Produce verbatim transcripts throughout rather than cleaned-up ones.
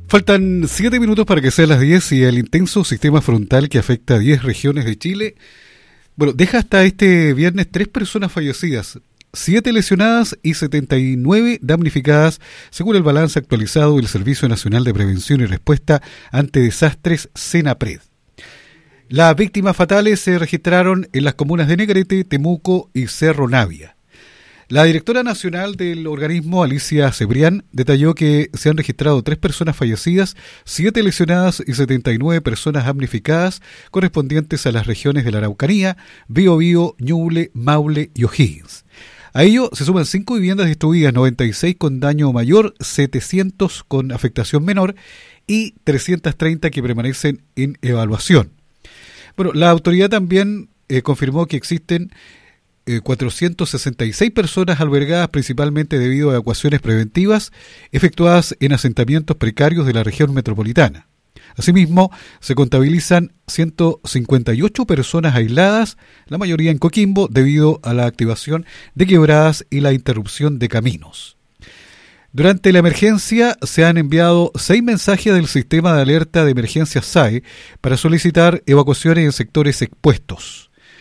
Faltan siete minutos para que sean las diez y el intenso sistema frontal que afecta a diez regiones de Chile, bueno, deja hasta este viernes tres personas fallecidas, siete lesionadas y setenta y nueve damnificadas, según el balance actualizado del Servicio Nacional de Prevención y Respuesta ante Desastres, SENAPRED. Las víctimas fatales se registraron en las comunas de Negrete, Temuco y Cerro Navia. La directora nacional del organismo, Alicia Cebrián, detalló que se han registrado tres personas fallecidas, siete lesionadas y setenta y nueve personas damnificadas, correspondientes a las regiones de la Araucanía, Biobío, Ñuble, Maule y O'Higgins. A ello se suman cinco viviendas destruidas, noventa y seis con daño mayor, setecientos con afectación menor y trescientas treinta que permanecen en evaluación. Bueno, la autoridad también eh, confirmó que existen eh, cuatrocientas sesenta y seis personas albergadas principalmente debido a evacuaciones preventivas efectuadas en asentamientos precarios de la región metropolitana. Asimismo, se contabilizan ciento cincuenta y ocho personas aisladas, la mayoría en Coquimbo, debido a la activación de quebradas y la interrupción de caminos. Durante la emergencia se han enviado seis mensajes del sistema de alerta de emergencia S A E para solicitar evacuaciones en sectores expuestos.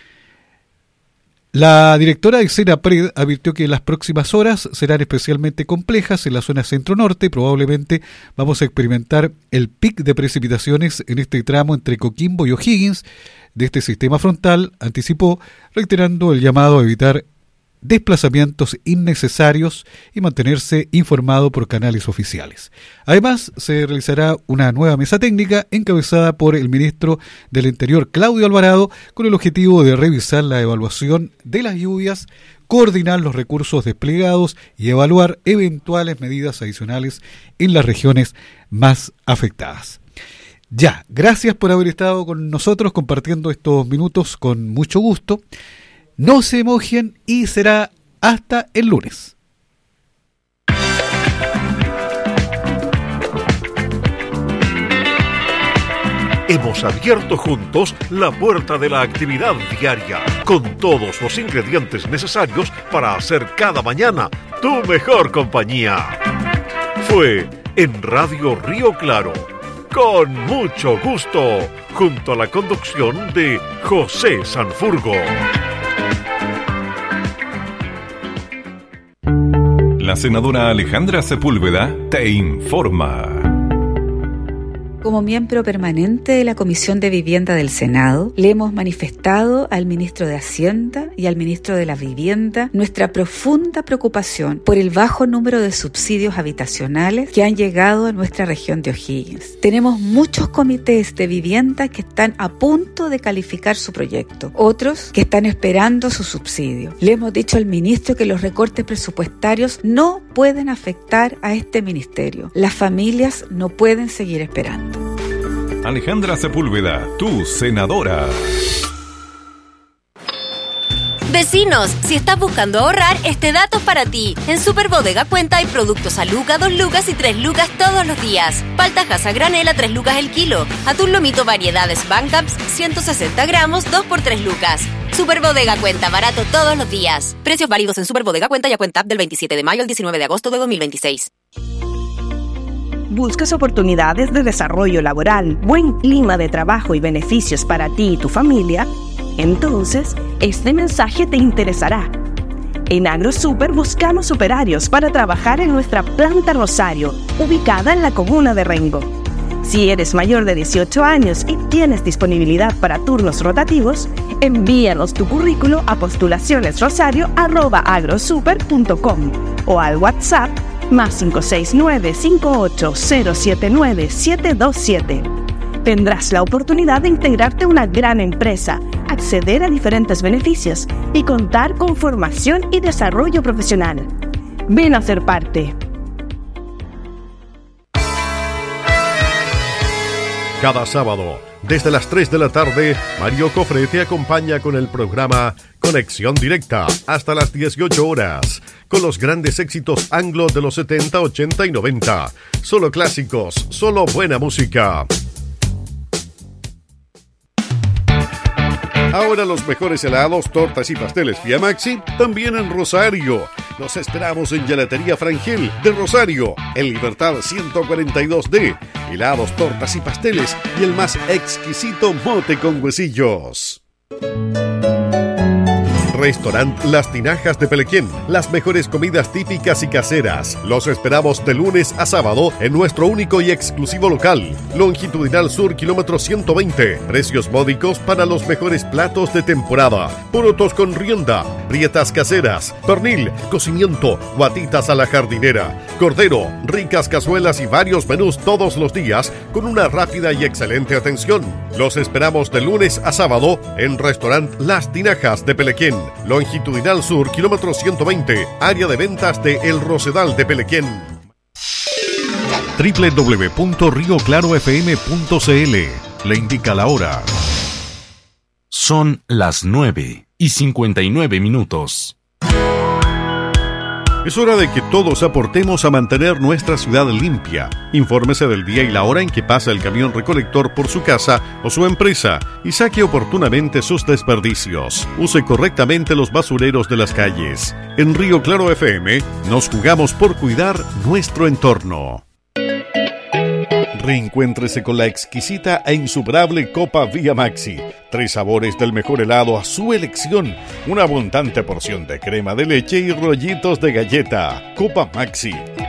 La directora de SENAPRED advirtió que las próximas horas serán especialmente complejas en la zona centro-norte. Probablemente vamos a experimentar el pic de precipitaciones en este tramo entre Coquimbo y O'Higgins de este sistema frontal, anticipó, reiterando el llamado a evitar desplazamientos innecesarios y mantenerse informado por canales oficiales. Además, se realizará una nueva mesa técnica encabezada por el ministro del Interior, Claudio Alvarado, con el objetivo de revisar la evaluación de las lluvias, coordinar los recursos desplegados y evaluar eventuales medidas adicionales en las regiones más afectadas. Ya, gracias por haber estado con nosotros compartiendo estos minutos con mucho gusto. No se mojen y será hasta el lunes. Hemos abierto juntos la puerta de la actividad diaria, con todos los ingredientes necesarios para hacer cada mañana tu mejor compañía. Fue en Radio Río Claro, con mucho gusto, junto a la conducción de José Sanfurgo. La senadora Alejandra Sepúlveda te informa. Como miembro permanente de la Comisión de Vivienda del Senado, le hemos manifestado al ministro de Hacienda y al ministro de la Vivienda nuestra profunda preocupación por el bajo número de subsidios habitacionales que han llegado a nuestra región de O'Higgins. Tenemos muchos comités de vivienda que están a punto de calificar su proyecto, otros que están esperando su subsidio. Le hemos dicho al ministro que los recortes presupuestarios no pueden afectar a este ministerio. Las familias no pueden seguir esperando. Alejandra Sepúlveda, tu senadora. Vecinos, si estás buscando ahorrar, este dato es para ti. En Super Bodega Cuenta hay productos a lucas, dos lucas y tres lucas todos los días. Paltajas a granel a tres lucas el kilo. Atún lomito variedades Bancaps, ciento sesenta gramos, dos por tres lucas. Super Bodega Cuenta, barato todos los días. Precios válidos en Super Bodega Cuenta y a Cuenta del veintisiete de mayo al diecinueve de agosto de dos mil veintiséis. ¿Buscas oportunidades de desarrollo laboral, buen clima de trabajo y beneficios para ti y tu familia? Entonces, este mensaje te interesará. En AgroSuper buscamos operarios para trabajar en nuestra planta Rosario, ubicada en la comuna de Rengo. Si eres mayor de dieciocho años y tienes disponibilidad para turnos rotativos, envíanos tu currículo a postulacionesrosario arroba agrosuper punto com o al WhatsApp más cinco seis nueve, cinco ocho cero siete nueve, siete dos siete. Tendrás la oportunidad de integrarte a una gran empresa, acceder a diferentes beneficios y contar con formación y desarrollo profesional. Ven a ser parte. Cada sábado, desde las tres de la tarde, Mario Cofre te acompaña con el programa Conexión Directa hasta las dieciocho horas, con los grandes éxitos anglo de los setenta, ochenta y noventa. Solo clásicos, solo buena música. Ahora los mejores helados, tortas y pasteles Fiamaxi también en Rosario. Los esperamos en Gelatería Frangel de Rosario, en Libertad ciento cuarenta y dos D. Helados, tortas y pasteles y el más exquisito mote con huesillos. Restaurant Las Tinajas de Pelequén. Las mejores comidas típicas y caseras. Los esperamos de lunes a sábado en nuestro único y exclusivo local. Longitudinal Sur, kilómetro ciento veinte. Precios módicos para los mejores platos de temporada. Porotos con rienda, prietas caseras, pernil, cocimiento, guatitas a la jardinera, cordero, ricas cazuelas y varios menús todos los días con una rápida y excelente atención. Los esperamos de lunes a sábado en Restaurant Las Tinajas de Pelequén. Longitudinal Sur, kilómetro ciento veinte, área de ventas de El Rosedal de Pelequén. doble u doble u doble u punto río claro f m punto c l le indica la hora. Son las nueve y cincuenta y nueve minutos. Es hora de que todos aportemos a mantener nuestra ciudad limpia. Infórmese del día y la hora en que pasa el camión recolector por su casa o su empresa y saque oportunamente sus desperdicios. Use correctamente los basureros de las calles. En Río Claro F M nos jugamos por cuidar nuestro entorno. Reencuéntrese con la exquisita e insuperable Copa Vía Maxi. Tres sabores del mejor helado a su elección. Una abundante porción de crema de leche y rollitos de galleta. Copa Maxi,